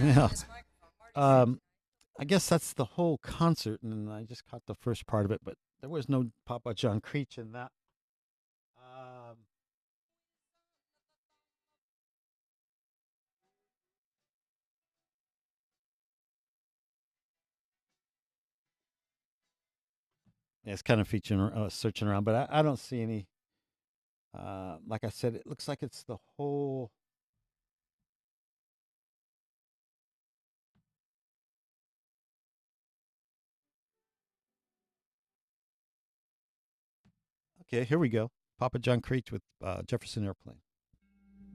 Yeah. Um, I guess that's the whole concert, and I just caught the first part of it, but there was no Papa John Creech in that. Um, yeah, it's kind of featuring, searching around, but I don't see any. Like I said, it looks like it's the whole. Okay, here we go. Papa John Creech with Jefferson Airplane.